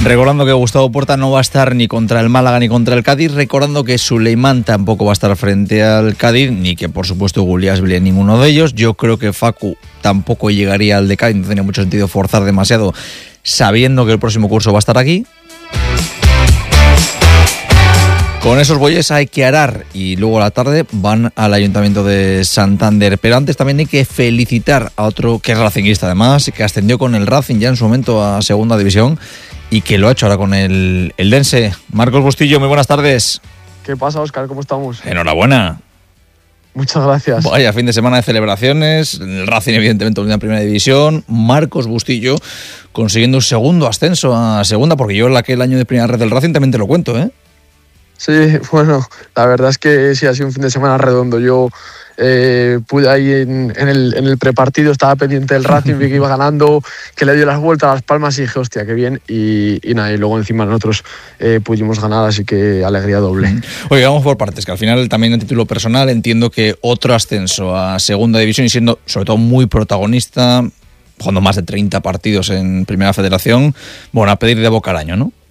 Recordando que Gustavo Porta no va a estar ni contra el Málaga ni contra el Cádiz, recordando que Suleimán tampoco va a estar frente al Cádiz, ni que por supuesto Guliasvili en ninguno de ellos. Yo creo que Facu tampoco llegaría al de Cádiz, no tenía mucho sentido forzar demasiado, sabiendo que el próximo curso va a estar aquí. Con esos bueyes hay que arar y luego a la tarde van al Ayuntamiento de Santander. Pero antes también hay que felicitar a otro que es racinguista además, que ascendió con el Racing ya en su momento a Segunda División y que lo ha hecho ahora con el Dense. Marcos Bustillo, muy buenas tardes. ¿Qué pasa, Óscar? ¿Cómo estamos? Enhorabuena. Muchas gracias. Vaya fin de semana de celebraciones, el Racing evidentemente en Primera División, Marcos Bustillo consiguiendo un segundo ascenso a Segunda, porque yo aquel año de Primera Red del Racing también te lo cuento, ¿eh? Sí, bueno, la verdad es que sí, ha sido un fin de semana redondo. Yo pude ahí en el prepartido, estaba pendiente del Racing, vi que iba ganando, que le dio las vueltas a Las Palmas y dije, hostia, qué bien. Y nada, y luego encima nosotros pudimos ganar, así que alegría doble. Oye, vamos por partes, que al final también en título personal entiendo que otro ascenso a Segunda División y siendo sobre todo muy protagonista, jugando más de 30 partidos en Primera Federación, bueno, a pedir de boca al año, ¿no?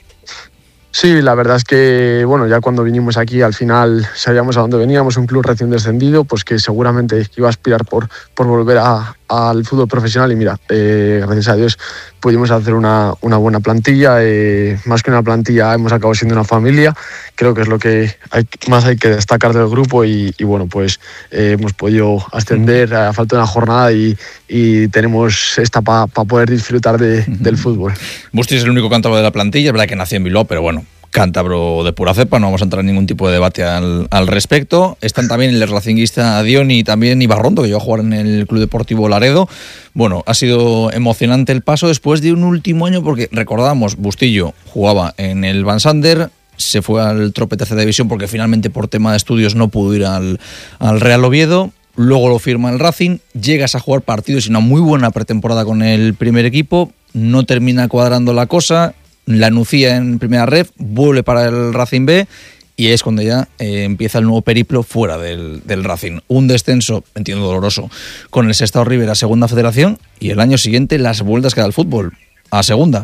Sí, la verdad es que, bueno, ya cuando vinimos aquí al final sabíamos a dónde veníamos, un club recién descendido, pues que seguramente iba a aspirar por volver al fútbol profesional y mira, gracias a Dios pudimos hacer una buena plantilla, más que una plantilla hemos acabado siendo una familia, creo que es lo que más hay que destacar del grupo y bueno, pues hemos podido ascender a falta de una jornada y tenemos esta para poder disfrutar del fútbol. Busti es el único cántabro de la plantilla, es verdad que nació en Bilbao, pero bueno, cántabro de pura cepa, no vamos a entrar en ningún tipo de debate al respecto. Están también el racinguista Dion y también Ibarrondo, que llegó a jugar en el Club Deportivo Laredo. Bueno, ha sido emocionante el paso después de un último año, porque recordamos, Bustillo jugaba en el Van Sander, se fue al Trope Tercera División porque finalmente por tema de estudios no pudo ir al Real Oviedo. Luego lo firma el Racing, llegas a jugar partidos y una muy buena pretemporada con el primer equipo, no termina cuadrando la cosa, la Nucía en Primera Ref, vuelve para el Racing B y es cuando ya empieza el nuevo periplo fuera del Racing. Un descenso, entiendo, doloroso, con el Sestao River a Segunda Federación y el año siguiente las vueltas que da el fútbol a Segunda.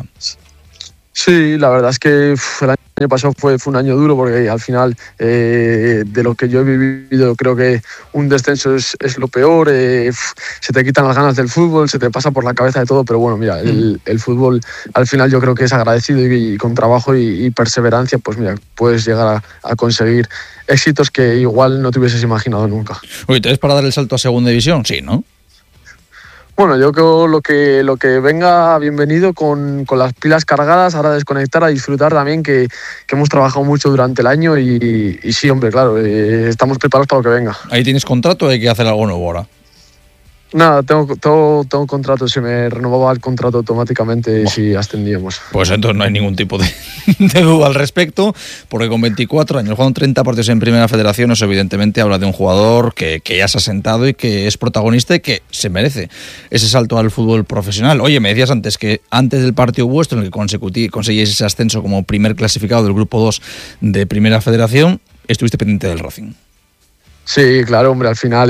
Sí, la verdad es que el año pasado fue un año duro porque al final de lo que yo he vivido creo que un descenso es lo peor, se te quitan las ganas del fútbol, se te pasa por la cabeza de todo, pero bueno, mira, el fútbol al final yo creo que es agradecido y con trabajo y perseverancia, pues mira, puedes llegar a conseguir éxitos que igual no te hubieses imaginado nunca. Oye, ¿te ves para dar el salto a Segunda División? Sí, ¿no? Bueno, yo creo lo que venga, bienvenido, con las pilas cargadas, ahora desconectar, a disfrutar también, que hemos trabajado mucho durante el año y sí, hombre, claro, estamos preparados para lo que venga. ¿Ahí tienes contrato o hay que hacer algo nuevo ahora? Nada, tengo contrato, se me renovaba el contrato automáticamente si ascendíamos. Pues entonces no hay ningún tipo de duda al respecto, porque con 24 años, jugando 30 partidos en Primera Federación, eso evidentemente habla de un jugador que ya se ha sentado y que es protagonista y que se merece ese salto al fútbol profesional. Oye, me decías antes que antes del partido vuestro, en el que conseguíais ese ascenso como primer clasificado del Grupo 2 de Primera Federación, estuviste pendiente del Racing. Sí, claro, hombre, al final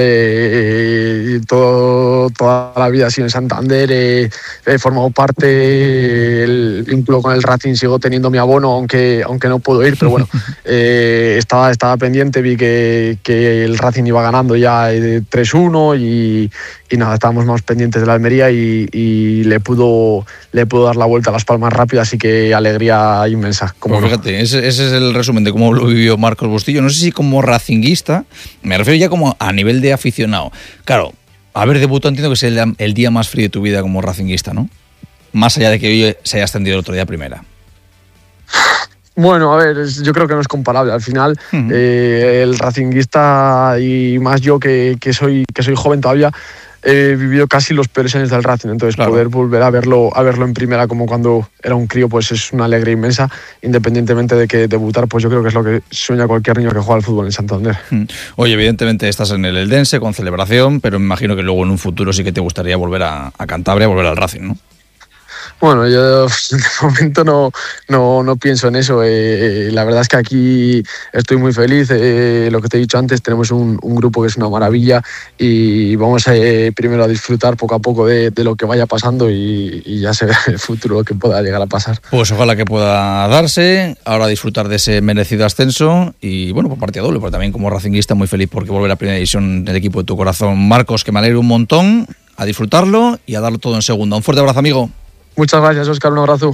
toda la vida ha sido en Santander, he formado parte, el vínculo con el Racing, sigo teniendo mi abono, aunque no puedo ir, pero bueno, estaba pendiente, vi que el Racing iba ganando ya 3-1 y nada, estábamos más pendientes de la Almería y le pudo dar la vuelta a Las Palmas rápido, así que alegría inmensa. Pues fíjate, ese es el resumen de cómo lo vivió Marcos Bustillo. No sé si como racinguista, me refiero ya como a nivel de aficionado. Claro, haber debutado entiendo que es el día más frío de tu vida como racinguista, ¿no? Más allá de que hoy se haya ascendido el otro día a Primera. Bueno, a ver, yo creo que no es comparable. Al final, el racinguista y más yo que soy joven todavía, he vivido casi los peores años del Racing, entonces claro, poder volver a verlo en Primera como cuando era un crío, pues es una alegría inmensa, independientemente de que debutar, pues yo creo que es lo que sueña cualquier niño que juega al fútbol en Santander. Oye, evidentemente estás en el Eldense con celebración, pero me imagino que luego en un futuro sí que te gustaría volver a Cantabria, volver al Racing, ¿no? Bueno, yo de momento no pienso en eso. La verdad es que aquí estoy muy feliz. Lo que te he dicho antes, tenemos un grupo que es una maravilla y vamos primero a disfrutar poco a poco de lo que vaya pasando y ya se verá en el futuro lo que pueda llegar a pasar. Pues ojalá que pueda darse, ahora disfrutar de ese merecido ascenso y bueno, por partida doble, pero también como racinguista muy feliz porque vuelve a la primera división del equipo de tu corazón. Marcos, que me alegro un montón, a disfrutarlo y a darlo todo en segunda. Un fuerte abrazo, amigo. Muchas gracias, Óscar, un abrazo.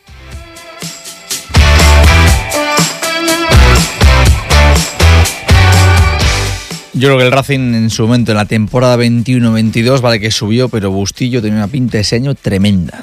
Yo creo que el Racing en su momento, en la temporada 21-22, vale que subió, pero Bustillo tenía una pinta ese año tremenda.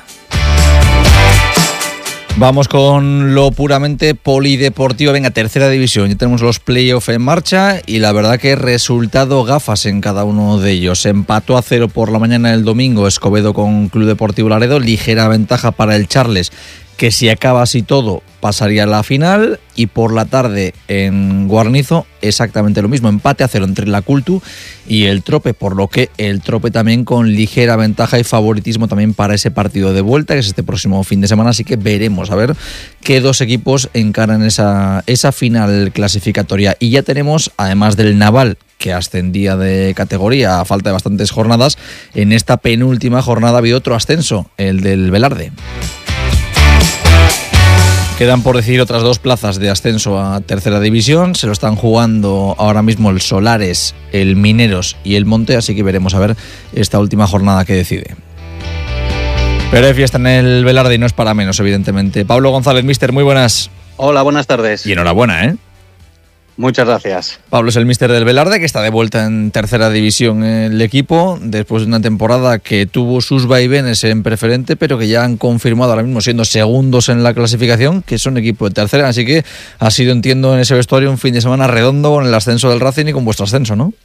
Vamos con lo puramente polideportivo. Venga, tercera división. Ya tenemos los playoffs en marcha y la verdad que resultado gafas en cada uno de ellos. Empató a 0 por la mañana del domingo Escobedo con Club Deportivo Laredo. Ligera ventaja para el Charles, que si acaba así todo pasaría a la final, y por la tarde en Guarnizo exactamente lo mismo, empate a 0 entre la Cultu y el Trope, por lo que el Trope también con ligera ventaja y favoritismo también para ese partido de vuelta, que es este próximo fin de semana, así que veremos a ver qué dos equipos encaran esa final clasificatoria. Y ya tenemos, además del Naval, que ascendía de categoría a falta de bastantes jornadas, en esta penúltima jornada había otro ascenso, el del Velarde. Quedan por decidir otras 2 plazas de ascenso a tercera división. Se lo están jugando ahora mismo el Solares, el Mineros y el Monte, así que veremos a ver esta última jornada que decide. Pero hay fiesta en el Velarde y no es para menos, evidentemente. Pablo González, míster, muy buenas. Hola, buenas tardes. Y enhorabuena, ¿eh? Muchas gracias. Pablo es el míster del Velarde, que está de vuelta en tercera división el equipo, después de una temporada que tuvo sus vaivenes en preferente, pero que ya han confirmado ahora mismo, siendo segundos en la clasificación, que son equipo de tercera. Así que ha sido, entiendo, en ese vestuario un fin de semana redondo con el ascenso del Racing y con vuestro ascenso, ¿no?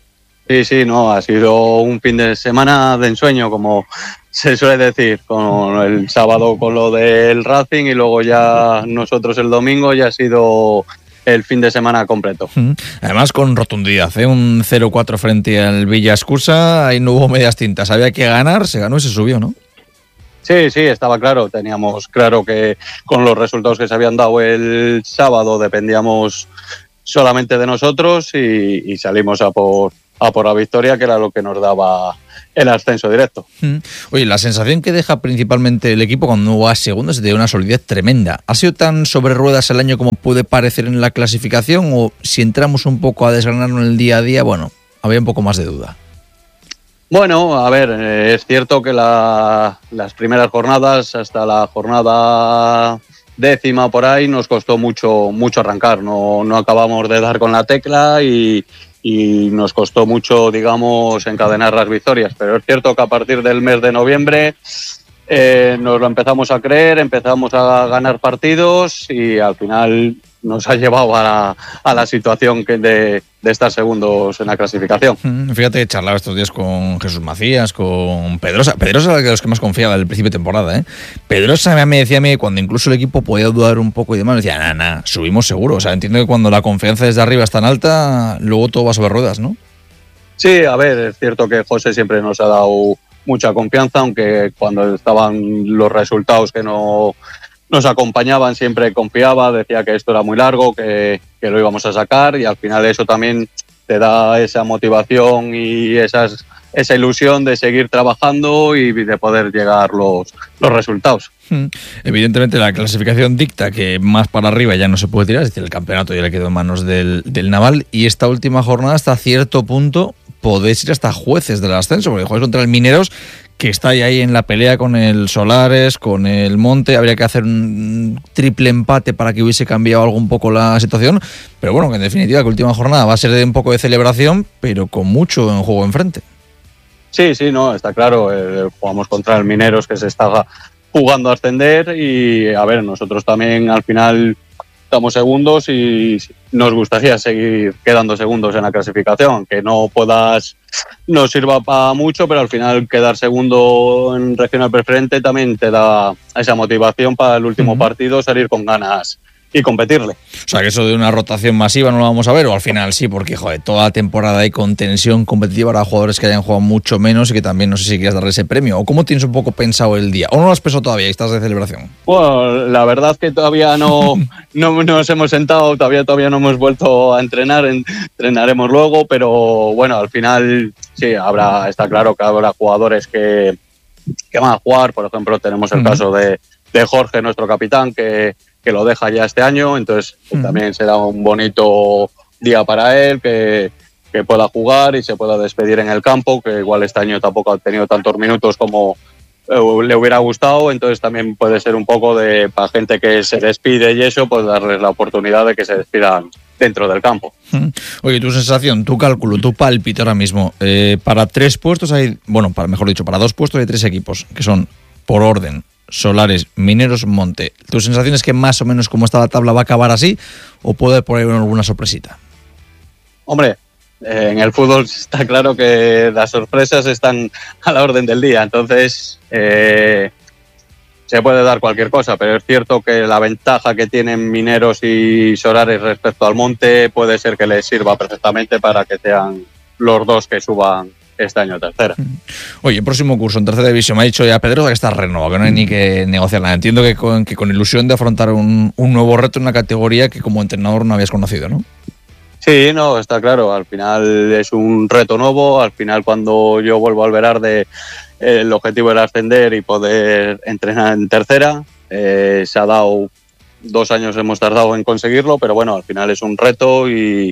Sí, no, ha sido un fin de semana de ensueño, como se suele decir, con el sábado con lo del Racing y luego ya nosotros el domingo ya ha sido el fin de semana completo. Además con rotundidad, un 0-4 frente al Villa Escursa, ahí no hubo medias tintas, había que ganar, se ganó y se subió, ¿no? Sí, estaba claro, teníamos claro que con los resultados que se habían dado el sábado dependíamos solamente de nosotros y salimos a por la victoria, que era lo que nos daba el ascenso directo. Oye, la sensación que deja principalmente el equipo cuando va a segundo es de una solidez tremenda. ¿Ha sido tan sobre ruedas el año como puede parecer en la clasificación, o si entramos un poco a desgranarlo en el día a día, bueno, había un poco más de duda? Bueno, a ver, es cierto que las primeras jornadas, hasta la jornada 10ª por ahí, nos costó mucho arrancar. No acabamos de dar con la tecla y nos costó mucho, digamos, encadenar las victorias. Pero es cierto que a partir del mes de noviembre nos lo empezamos a creer, empezamos a ganar partidos y al final nos ha llevado a la situación de estar segundos en la clasificación. Fíjate que charlaba estos días con Jesús Macías, con Pedrosa. Pedrosa era de los que más confiaba del principio de temporada, ¿eh? Pedrosa me decía a mí, cuando incluso el equipo podía dudar un poco y demás, me decía, nada, subimos seguro. O sea, entiendo que cuando la confianza desde arriba es tan alta, luego todo va sobre ruedas, ¿no? Sí, a ver, es cierto que José siempre nos ha dado mucha confianza, aunque cuando estaban los resultados que no nos acompañaban siempre confiaba, decía que esto era muy largo, que lo íbamos a sacar, y al final eso también te da esa motivación y esa ilusión de seguir trabajando y de poder llegar los resultados. Evidentemente la clasificación dicta que más para arriba ya no se puede tirar, es decir, el campeonato ya le quedó en manos del Naval, y esta última jornada hasta cierto punto podéis ir hasta jueces del ascenso, porque juegas contra el Mineros, que está ahí en la pelea con el Solares, con el Monte. Habría que hacer un triple empate para que hubiese cambiado algo un poco la situación, pero bueno, que en definitiva que última jornada va a ser de un poco de celebración, pero con mucho en juego enfrente. Sí, no, está claro, jugamos contra el Mineros, que se está jugando a ascender, y a ver, nosotros también al final estamos segundos y nos gustaría seguir quedando segundos en la clasificación, aunque no sirva para mucho, pero al final quedar segundo en regional preferente también te da esa motivación para el último partido, salir con ganas y competirle. O sea, que eso de una rotación masiva no lo vamos a ver, o al final sí, porque joder, toda la temporada hay con tensión competitiva para jugadores que hayan jugado mucho menos y que también no sé si quieres darle ese premio, o cómo tienes un poco pensado el día, o no lo has pensado todavía y estás de celebración. Bueno, la verdad es que todavía no nos hemos sentado, todavía no hemos vuelto a entrenar, entrenaremos luego, pero bueno, al final sí, está claro que habrá jugadores que van a jugar. Por ejemplo, tenemos el caso de Jorge, nuestro capitán, que lo deja ya este año, entonces también será un bonito día para él, que pueda jugar y se pueda despedir en el campo, que igual este año tampoco ha tenido tantos minutos como le hubiera gustado, entonces también puede ser un poco para gente que se despide y eso, pues darles la oportunidad de que se despidan dentro del campo. Oye, tu sensación, tu cálculo, tu pálpito ahora mismo, para 3 puestos hay, bueno, mejor dicho, para 2 puestos hay 3 equipos, que son, por orden, Solares, Mineros, Monte. ¿Tu sensación es que más o menos como está la tabla va a acabar así, o puede por ahí haber alguna sorpresita? Hombre, en el fútbol está claro que las sorpresas están a la orden del día, entonces se puede dar cualquier cosa, pero es cierto que la ventaja que tienen Mineros y Solares respecto al Monte puede ser que les sirva perfectamente para que sean los dos que suban este año a tercera. Oye, próximo curso en tercera división, me ha dicho ya Pedro que está renovado, que no hay ni que negociar nada. Entiendo que con ilusión de afrontar un nuevo reto en una categoría que como entrenador no habías conocido, ¿no? Sí, no, está claro, al final es un reto nuevo, al final cuando yo vuelvo al Velarde el objetivo era ascender y poder entrenar en tercera, se ha dado 2 años, hemos tardado en conseguirlo, pero bueno, al final es un reto y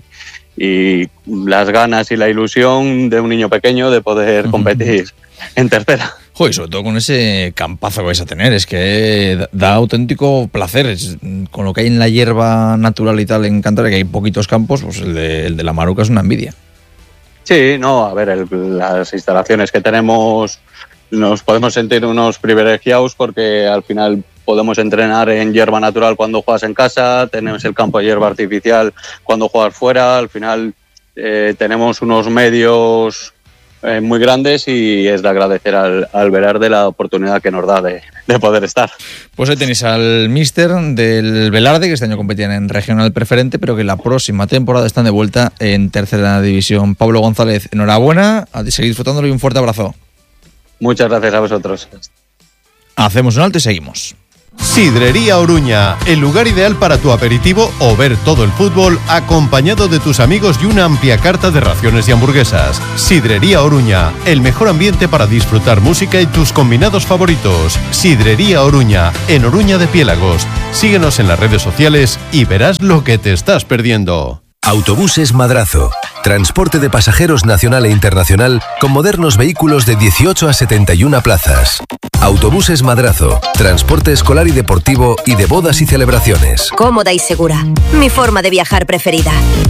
las ganas y la ilusión de un niño pequeño de poder competir en tercera. Joder, sobre todo con ese campazo que vais a tener, es que da auténtico placer, con lo que hay en la hierba natural y tal en Cantabria, que hay poquitos campos, pues el de la Maruca es una envidia. Sí, no, a ver, las instalaciones que tenemos nos podemos sentir unos privilegiados porque al final podemos entrenar en hierba natural cuando juegas en casa, tenemos el campo de hierba artificial cuando juegas fuera, al final tenemos unos medios muy grandes y es de agradecer al Velarde la oportunidad que nos da de poder estar. Pues ahí tenéis al míster del Velarde, que este año competían en regional preferente, pero que la próxima temporada están de vuelta en tercera división. Pablo González, enhorabuena, a seguir disfrutándolo y un fuerte abrazo. Muchas gracias a vosotros. Hacemos un alto y seguimos. Sidrería Oruña, el lugar ideal para tu aperitivo o ver todo el fútbol acompañado de tus amigos y una amplia carta de raciones y hamburguesas. Sidrería Oruña, el mejor ambiente para disfrutar música y tus combinados favoritos. Sidrería Oruña, en Oruña de Piélagos. Síguenos en las redes sociales y verás lo que te estás perdiendo. Autobuses Madrazo. Transporte de pasajeros nacional e internacional con modernos vehículos de 18 a 71 plazas. Autobuses Madrazo. Transporte escolar y deportivo y de bodas y celebraciones. Cómoda y segura. Mi forma de viajar preferida.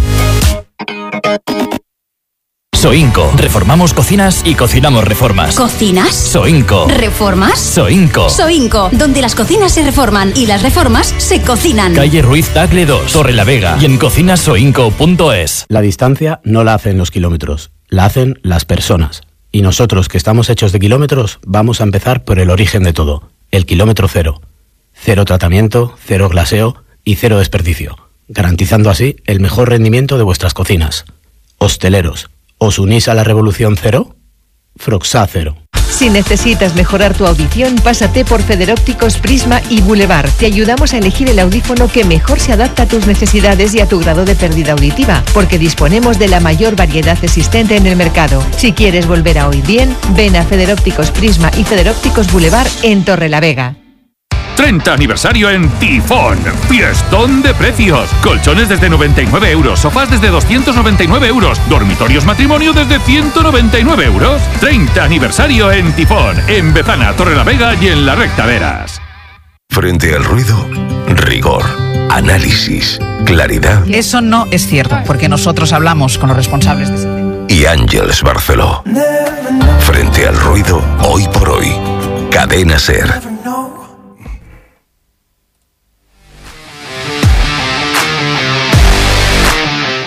Soinco. Reformamos cocinas y cocinamos reformas. ¿Cocinas? Soinco. ¿Reformas? Soinco. Soinco, donde las cocinas se reforman y las reformas se cocinan. Calle Ruiz Tagle 2, Torrelavega y en cocinasoinco.es. La distancia no la hacen los kilómetros, la hacen las personas. Y nosotros, que estamos hechos de kilómetros, vamos a empezar por el origen de todo, el kilómetro cero. Cero tratamiento, cero glaseo y cero desperdicio, garantizando así el mejor rendimiento de vuestras cocinas. Hosteleros, ¿os unís a la revolución cero? Froxá Cero. Si necesitas mejorar tu audición, pásate por Federópticos Prisma y Boulevard. Te ayudamos a elegir el audífono que mejor se adapta a tus necesidades y a tu grado de pérdida auditiva, porque disponemos de la mayor variedad existente en el mercado. Si quieres volver a oír bien, ven a Federópticos Prisma y Federópticos Boulevard en Torrelavega. 30 aniversario en Tifón. Fiestón de precios. Colchones desde 99 euros, sofás desde 299 euros, dormitorios matrimonio desde 199 euros. 30 aniversario en Tifón, en Bezana, Torrelavega y en La Recta Veras. Frente al ruido, rigor, análisis, claridad. Eso no es cierto, porque nosotros hablamos con los responsables de ese tema. Y Ángeles Barceló. Frente al ruido, hoy por hoy. Cadena SER.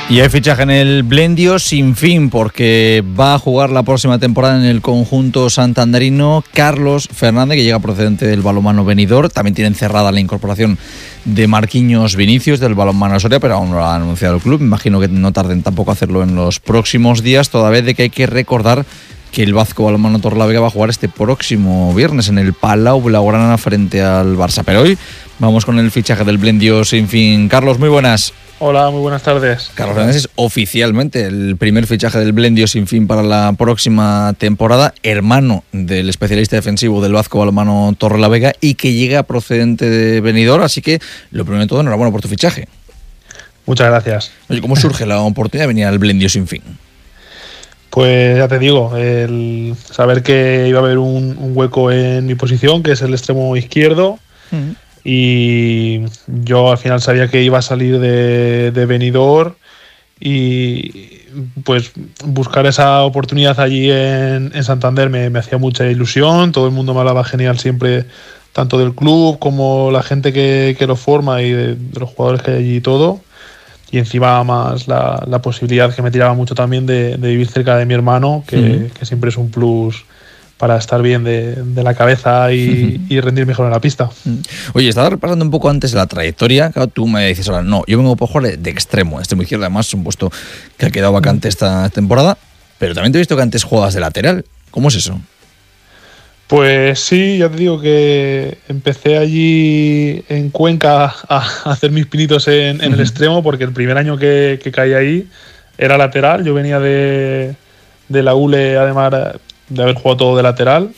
Y hay fichaje en el Blendio sin fin, porque va a jugar la próxima temporada en el conjunto santanderino Carlos Fernández, que llega procedente del balonmano Benidorm. También tienen cerrada la incorporación de Marquinhos Vinicius del balonmano Soria, pero aún no lo ha anunciado el club. Me imagino que no tarden tampoco a hacerlo en los próximos días, toda vez de que hay que recordar que el Vasco Balonmano Torrelavega va a jugar este próximo viernes en el Palau Blaugrana frente al Barça. Pero hoy vamos con el fichaje del Blendio sin fin. Carlos, muy buenas. Hola, muy buenas tardes. Carlos Fernández es oficialmente el primer fichaje del Blendio sin fin para la próxima temporada, hermano del especialista defensivo del Vasco Balonmano Torrelavega y que llega procedente de Benidorm, así que lo primero de todo, enhorabuena por tu fichaje. Muchas gracias. Oye, ¿cómo surge la oportunidad de venir al Blendio sin fin? Pues ya te digo, el saber que iba a haber un hueco en mi posición, que es el extremo izquierdo, y yo al final sabía que iba a salir de Benidorm y pues buscar esa oportunidad allí en Santander me hacía mucha ilusión. Todo el mundo me hablaba genial siempre, tanto del club como la gente que lo forma y de los jugadores que hay allí y todo. Y encima más la posibilidad que me tiraba mucho también de vivir cerca de mi hermano, que siempre es un plus para estar bien de la cabeza y rendir mejor en la pista. Oye, estaba repasando un poco antes la trayectoria. Claro, tú me dices ahora, no, yo vengo por jugar de extremo izquierdo, además es un puesto que ha quedado vacante esta temporada, pero también te he visto que antes jugabas de lateral. ¿Cómo es eso? Pues sí, ya te digo que empecé allí en Cuenca a hacer mis pinitos en el extremo, porque el primer año que caí ahí era lateral. Yo venía de la ULE, además de haber jugado todo de lateral.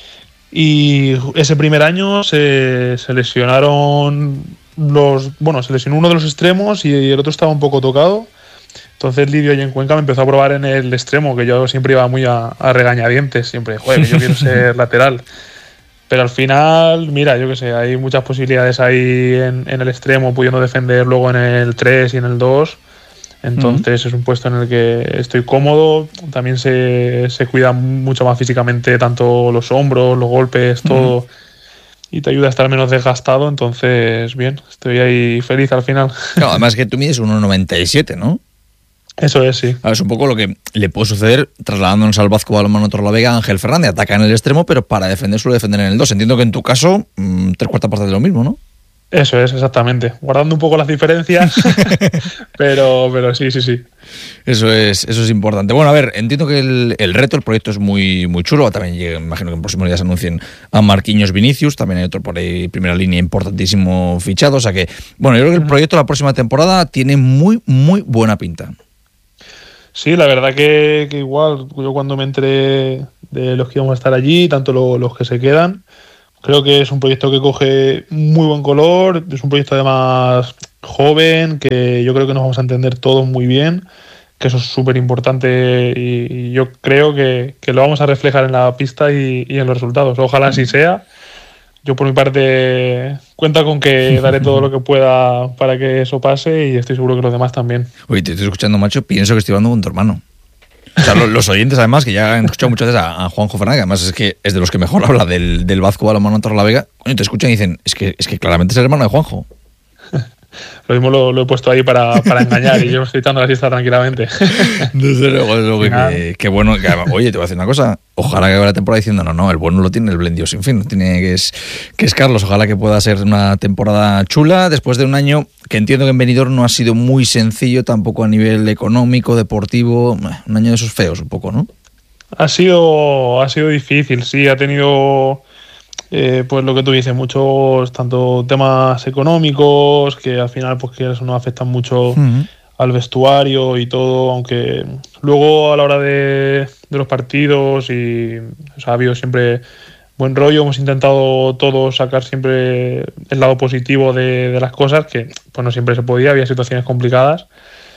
Y ese primer año se lesionaron se lesionó uno de los extremos y el otro estaba un poco tocado. Entonces Lidio allí en Cuenca me empezó a probar en el extremo, que yo siempre iba muy a regañadientes, siempre, joder, que yo quiero ser lateral. Pero al final, mira, yo qué sé, hay muchas posibilidades ahí en el extremo, pudiendo defender luego en el 3 y en el 2. Entonces es un puesto en el que estoy cómodo. También se cuida mucho más físicamente, tanto los hombros, los golpes, todo. Y te ayuda a estar menos desgastado. Entonces, bien, estoy ahí feliz al final. Claro, además que tú mides 1,97, ¿no? Eso es, sí. Es un poco lo que le puede suceder trasladándonos al Vasco Balonmano Torrelavega. Ángel Fernández ataca en el extremo, pero para defender suele defender en el 2. Entiendo que en tu caso, 3/4 partes de lo mismo, ¿no? Eso es, exactamente. Guardando un poco las diferencias, pero sí. Eso es importante. Bueno, a ver, entiendo que el reto, el proyecto es muy, muy chulo. También imagino que en próximos días anuncien a Marquinhos Vinicius. También hay otro por ahí, primera línea, importantísimo fichado. O sea que, bueno, yo creo que el proyecto la próxima temporada tiene muy, muy buena pinta. Sí, la verdad que igual, yo cuando me enteré de los que íbamos a estar allí, tanto los que se quedan, creo que es un proyecto que coge muy buen color, es un proyecto además joven, que yo creo que nos vamos a entender todos muy bien, que eso es súper importante y yo creo que lo vamos a reflejar en la pista y en los resultados. Ojalá así sea. Yo por mi parte cuenta con que daré todo lo que pueda para que eso pase y estoy seguro que los demás también. Oye, te estoy escuchando, macho, pienso que estoy hablando con tu hermano. O sea, los oyentes, además, que ya han escuchado muchas veces a Juanjo Fernández, que además es que es de los que mejor habla del Vasco Balonmano Torrelavega, coño, te escuchan y dicen, es que claramente es el hermano de Juanjo. Lo mismo lo he puesto ahí para engañar y yo estoy echando la siesta tranquilamente. Desde luego, que bueno. Oye, te voy a decir una cosa. Ojalá que acabe la temporada diciendo, no, el bueno lo tiene el Blendio sin fin. Tiene que es Carlos. Ojalá que pueda ser una temporada chula después de un año que entiendo que en Benidorm no ha sido muy sencillo, tampoco a nivel económico, deportivo. Un año de esos feos un poco, ¿no? Ha sido difícil, sí. Ha tenido... pues lo que tú dices, muchos tanto temas económicos que al final pues que eso nos afectan mucho al vestuario y todo, aunque luego a la hora de los partidos y ha habido siempre buen rollo, hemos intentado todos sacar siempre el lado positivo de las cosas, que pues no siempre se podía, había situaciones complicadas,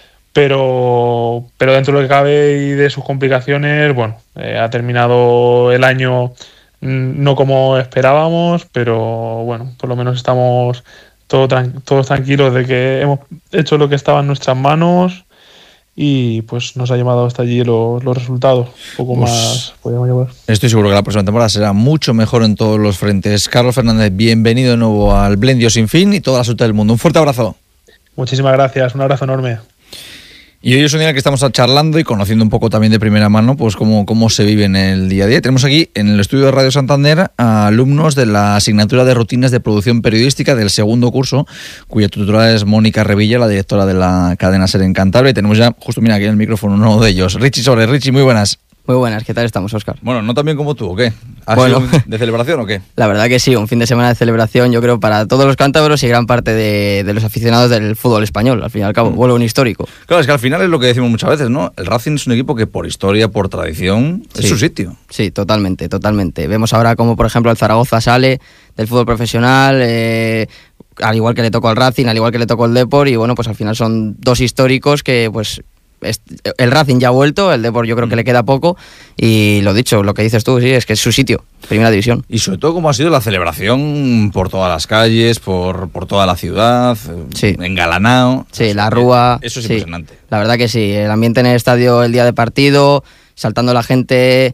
pero dentro de lo que cabe y de sus complicaciones, bueno, ha terminado el año no como esperábamos, pero bueno, por lo menos estamos todos tranquilos de que hemos hecho lo que estaba en nuestras manos y pues nos ha llevado hasta allí los resultados. Un poco más podríamos llevar. Estoy seguro que la próxima temporada será mucho mejor en todos los frentes. Carlos Fernández, bienvenido de nuevo al Blendio sin fin y toda la suerte del mundo. Un fuerte abrazo. Muchísimas gracias, un abrazo enorme. Y hoy es un día en el que estamos charlando y conociendo un poco también de primera mano pues cómo se vive en el día a día. Tenemos aquí en el estudio de Radio Santander a alumnos de la asignatura de rutinas de producción periodística del segundo curso, cuya tutora es Mónica Revilla, la directora de la cadena SER en Cantabria. Y tenemos ya, justo mira aquí en el micrófono, uno de ellos, Richie Soler. Richie, muy buenas. Muy buenas, ¿qué tal estamos, Óscar? Bueno, no tan bien como tú, ¿o qué? ¿Has bueno, sido de celebración o qué? La verdad que sí, un fin de semana de celebración, yo creo, para todos los cántabros y gran parte de los aficionados del fútbol español. Al fin y al cabo, vuelve un histórico. Claro, es que al final es lo que decimos muchas veces, ¿no? El Racing es un equipo que por historia, por tradición, es su sitio. Sí, totalmente. Vemos ahora como, por ejemplo, el Zaragoza sale del fútbol profesional, al igual que le tocó al Racing, al igual que le tocó al Depor, y bueno, pues al final son dos históricos que, pues... El Racing ya ha vuelto, el Depor yo creo que le queda poco y lo dicho, lo que dices tú, sí, es que es su sitio, primera división. Y sobre todo cómo ha sido la celebración por todas las calles, por toda la ciudad, engalanado. Sí, la rúa. Eso es impresionante. La verdad que sí, el ambiente en el estadio el día de partido, saltando la gente...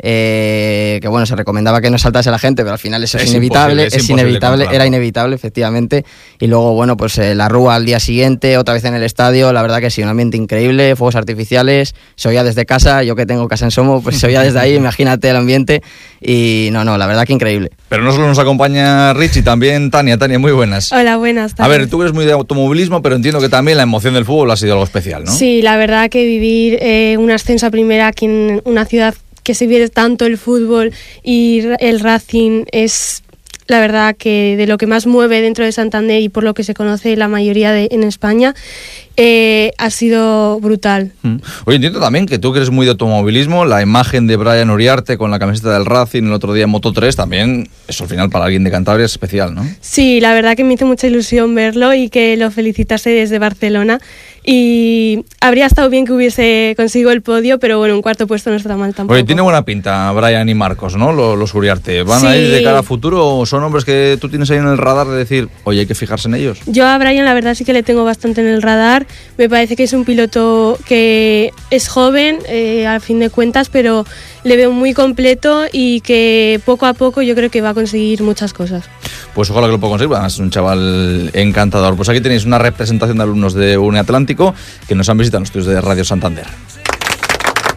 que bueno, se recomendaba que no saltase la gente, pero al final eso es inevitable, era inevitable, efectivamente. Y luego, bueno, pues la rúa al día siguiente, otra vez en el estadio, la verdad que sí, un ambiente increíble, fuegos artificiales, se oía desde casa, yo que tengo casa en Somo, pues se oía desde ahí, imagínate el ambiente, y no, la verdad que increíble. Pero no solo nos acompaña Richie, también Tania, muy buenas. Hola, buenas tardes. A ver, tú eres muy de automovilismo, pero entiendo que también la emoción del fútbol ha sido algo especial, ¿no? Sí, la verdad que vivir un ascenso a primera aquí en una ciudad que se vive tanto el fútbol y el Racing es la verdad que de lo que más mueve dentro de Santander y por lo que se conoce la mayoría en España, ha sido brutal. Oye, entiendo también que tú que eres muy de automovilismo, la imagen de Brian Uriarte con la camiseta del Racing el otro día en Moto3 también, eso al final para alguien de Cantabria es especial, ¿no? Sí, la verdad que me hizo mucha ilusión verlo y que lo felicitase desde Barcelona. Y habría estado bien que hubiese conseguido el podio, pero bueno, un cuarto puesto no está mal tampoco. Oye, tiene buena pinta Brian y Marcos, ¿no? Los Uriarte. ¿Van sí. a ir de cara a futuro o son hombres que tú tienes ahí en el radar de decir, oye, hay que fijarse en ellos? Yo a Brian la verdad sí que le tengo bastante en el radar. Me parece que es un piloto que es joven, a fin de cuentas, pero le veo muy completo y que poco a poco yo creo que va a conseguir muchas cosas. Pues ojalá que lo pueda conseguir, es un chaval encantador. Pues aquí tenéis una representación de alumnos de UNE Atlántico que nos han visitado en los estudios de Radio Santander.